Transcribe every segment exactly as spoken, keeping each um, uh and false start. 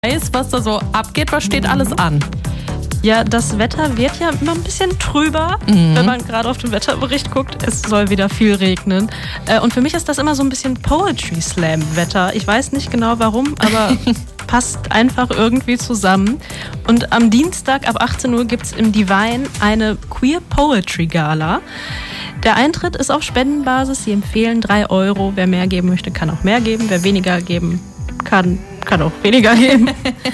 weiß, was da so abgeht. Was steht alles an? Ja, das Wetter wird ja immer ein bisschen trüber, mhm. wenn man gerade auf den Wetterbericht guckt. Es soll wieder viel regnen. Und für mich ist das immer so ein bisschen Poetry Slam Wetter. Ich weiß nicht genau warum, aber passt einfach irgendwie zusammen. Und am Dienstag ab achtzehn Uhr gibt es im Divine eine Queer Poetry Gala. Der Eintritt ist auf Spendenbasis. Sie empfehlen drei Euro. Wer mehr geben möchte, kann auch mehr geben. Wer weniger geben kann, kann auch weniger geben.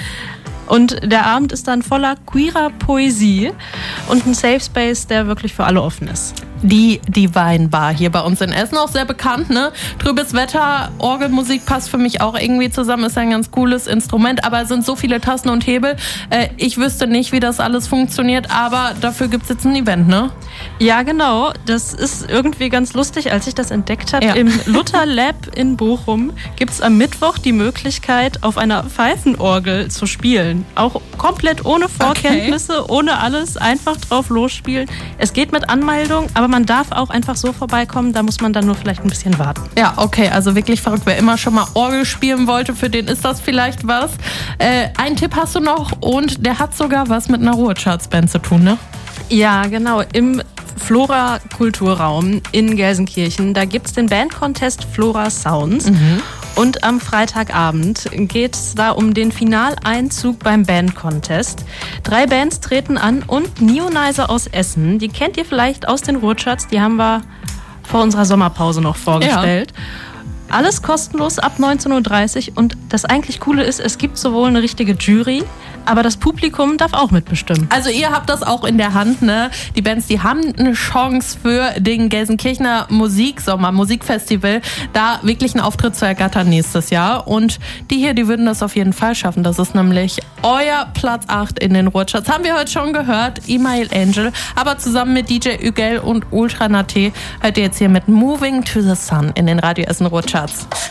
Und der Abend ist dann voller queerer Poesie und ein Safe Space, der wirklich für alle offen ist. Die Divine Bar hier bei uns in Essen, auch sehr bekannt, ne? Trübes Wetter, Orgelmusik passt für mich auch irgendwie zusammen, ist ein ganz cooles Instrument, aber es sind so viele Tasten und Hebel. Äh, ich wüsste nicht, wie das alles funktioniert, aber dafür gibt es jetzt ein Event, ne? Ja, genau. Das ist irgendwie ganz lustig, als ich das entdeckt habe. Ja. Im Luther Lab in Bochum gibt es am Mittwoch die Möglichkeit, auf einer Pfeifenorgel zu spielen. Auch komplett ohne Vorkenntnisse, okay. ohne alles, einfach drauf losspielen. Es geht mit Anmeldung, aber man darf auch einfach so vorbeikommen, da muss man dann nur vielleicht ein bisschen warten. Ja, okay, also wirklich verrückt. Wer immer schon mal Orgel spielen wollte, für den ist das vielleicht was. Äh, einen Tipp hast du noch und der hat sogar was mit einer Ruhrcharts-Band zu tun, ne? Ja, genau. Im Flora Kulturraum in Gelsenkirchen, da gibt es den Band-Contest Flora Sounds. Mhm. Und am Freitagabend geht es da um den Finaleinzug beim Band-Contest. Drei Bands treten an und Neonizer aus Essen, die kennt ihr vielleicht aus den Ruhrcharts, die haben wir vor unserer Sommerpause noch vorgestellt. Ja. Alles kostenlos ab neunzehn Uhr dreißig und das eigentlich Coole ist, es gibt sowohl eine richtige Jury, aber das Publikum darf auch mitbestimmen. Also ihr habt das auch in der Hand, ne? Die Bands, die haben eine Chance für den Gelsenkirchener Musiksommer, Musikfestival, da wirklich einen Auftritt zu ergattern nächstes Jahr. Und die hier, die würden das auf jeden Fall schaffen. Das ist nämlich euer Platz acht in den Ruhrcharts. Haben wir heute schon gehört, Email Angel. Aber zusammen mit D J Ügel und Ultra Nate hört ihr jetzt hier mit Moving to the Sun in den Radio Essen Ruhrcharts.